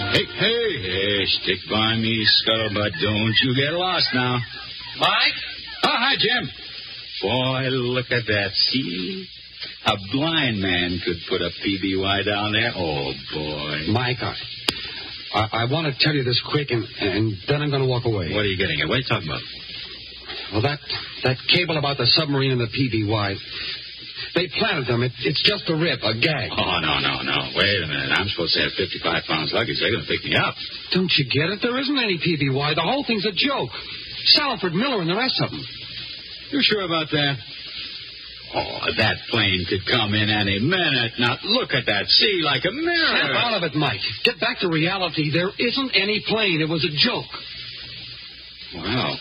Hey, stick by me, Scuttlebutt. Don't you get lost now. Mike? Oh, hi, Jim. Boy, look at that. See? A blind man could put a PBY down there. Oh, boy. Mike, I want to tell you this quick, and then I'm going to walk away. What are you getting at? What are you talking about? Well, that cable about the submarine and the PBY, they planted them. It's just a rip, a gag. Oh, no. Wait a minute. I'm supposed to have 55 pounds luggage. They're going to pick me up. Don't you get it? There isn't any PBY. The whole thing's a joke. Salford, Miller, and the rest of them. You sure about that? Oh, that plane could come in any minute. Now, look at that sea like a mirror. Snap out of it, Mike. Get back to reality. There isn't any plane. It was a joke. Wow.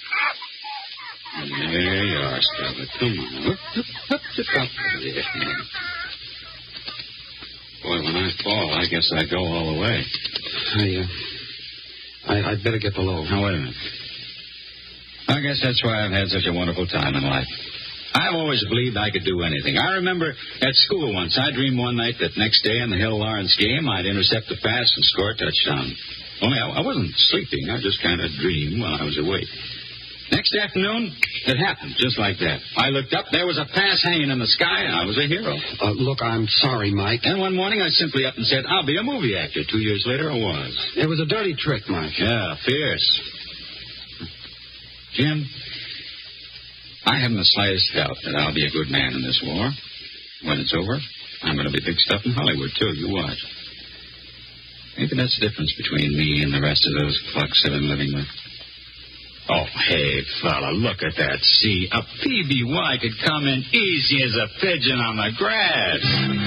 There you are, Scuttlebutt. Come on. Up. There. Boy, when I fall, I guess I go all the way. I'd better get below. Now, wait a minute. I guess that's why I've had such a wonderful time in life. I've always believed I could do anything. I remember at school once, I dreamed one night that next day in the Hill-Lawrence game, I'd intercept the pass and score a touchdown. Only I wasn't sleeping. I just kind of dreamed while I was awake. Next afternoon, it happened just like that. I looked up, there was a pass hanging in the sky, and I was a hero. Look, I'm sorry, Mike. And one morning, I simply up and said, I'll be a movie actor. 2 years later, I was. It was a dirty trick, Mike. Yeah, fierce. Jim, I haven't the slightest doubt that I'll be a good man in this war. When it's over, I'm going to be big stuff in Hollywood, too. You watch. Maybe that's the difference between me and the rest of those clucks that I'm living with. Oh, hey, fella, look at that. See, a PBY could come in easy as a pigeon on the grass.